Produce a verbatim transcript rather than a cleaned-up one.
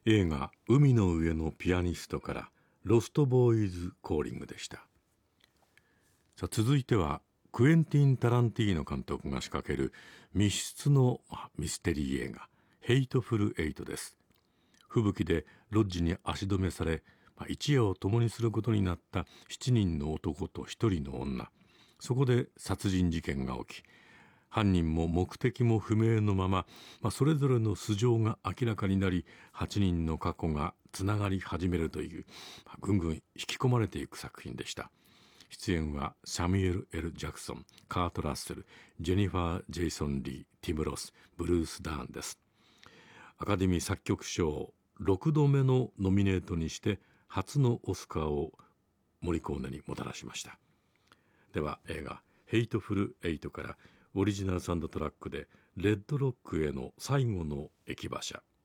映画海の上のピアニストからロストボーイズコーリングでした。さあ続いてはクエンティン・タランティーノ監督が仕掛ける密室のミステリー映画ヘイトフル・エイトです。吹雪でロッジに足止めされ一夜を共にすることになったしちにんの男とひとりの女、そこで殺人事件が起き、犯人も目的も不明のまま、まあ、それぞれの素性が明らかになりはちにんの過去がつながり始めるという、まあ、ぐんぐん引き込まれていく作品でした。出演はサミュエル・エル・ジャクソン、カート・ラッセル、ジェニファー・ジェイソン・リー、ティム・ロス、ブルース・ダーンです。アカデミー作曲賞ろくどめのノミネートにして初のオスカーをモリコーネにもたらしました。では映画ヘイトフル・エイトからオリジナルサウンドトラックでレッドロックへの最後の駅馬車。